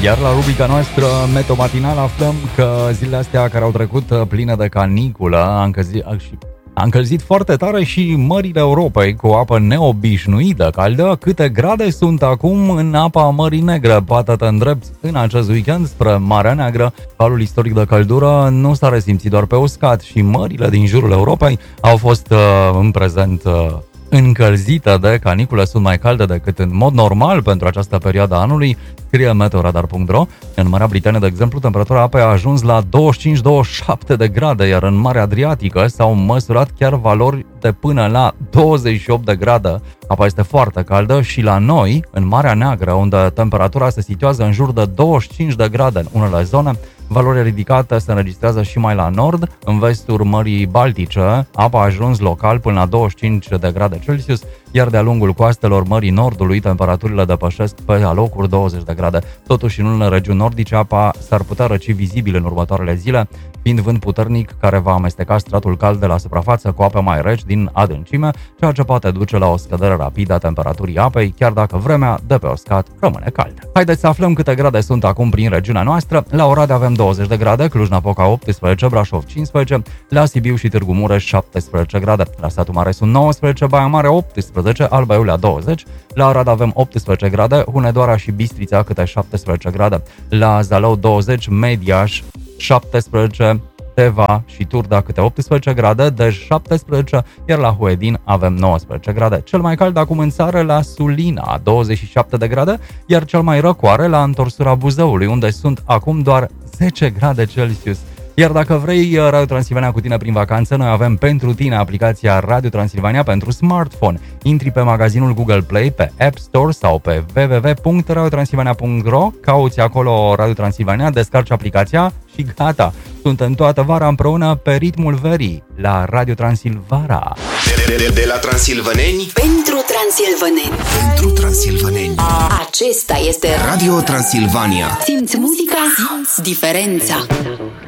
Iar la rubrica noastră Meteo Matinal aflăm că zilele astea care au trecut pline de caniculă a încălzit foarte tare și mările Europei cu o apă neobișnuită caldă. Câte grade sunt acum în apa Mării Negre? Poate te îndrepți în acest weekend spre Marea Neagră. Valul istoric de căldură nu s-a resimțit doar pe uscat și mările din jurul Europei au fost în prezent încălzită de caniculă, sunt mai calde decât în mod normal pentru această perioadă a anului, scrie meteoradar.ro. În Marea Britanie, de exemplu, temperatura apei a ajuns la 25-27 de grade, iar în Marea Adriatică s-au măsurat chiar valori de până la 28 de grade. Apa este foarte caldă și la noi, în Marea Neagră, unde temperatura se situează în jur de 25 de grade în unele zone, valori ridicate se înregistrează și mai la nord. În vestul Mării Baltice, apa a ajuns local până la 25 de grade Celsius, iar de-a lungul coastelor Mării Nordului, temperaturile depășesc pe alocuri 20 de grade. Totuși, în unele regiuni nordice, apa s-ar putea răci vizibil în următoarele zile, fiind vânt puternic care va amesteca stratul cald de la suprafață cu ape mai reci din adâncime, ceea ce poate duce la o scădere rapidă a temperaturii apei, chiar dacă vremea de pe uscat rămâne caldă. Haideți să aflăm câte grade sunt acum prin regiunea noastră. La Oradea avem 20 de grade, Cluj-Napoca 18, Brașov 15, la Sibiu și Târgu Mureș 17 grade, la Satu Mare sunt 19, Baia Mare 18, Alba Iulia 20, la Arad avem 18 grade, Hunedoara și Bistrița câte 17 grade, la Zalău 20, Mediaș 17, Teva și Turda câte 18 grade, Dej 17, iar la Huedin avem 19 grade. Cel mai cald acum în țară la Sulina, 27 de grade, iar cel mai răcoare la întorsura Buzăului, unde sunt acum doar 10 grade Celsius. Iar dacă vrei Radio Transilvania cu tine prin vacanță, noi avem pentru tine aplicația Radio Transilvania pentru smartphone. Intri pe magazinul Google Play, pe App Store sau pe www.radiotransilvania.ro, cauți acolo Radio Transilvania, descarci aplicația și gata! Suntem toată vara împreună pe ritmul verii la Radio Transilvana. De la transilvăneni pentru transilvăneni. Pentru transilvăneni. Acesta este Radio Transilvania. Simți muzica, simți diferența.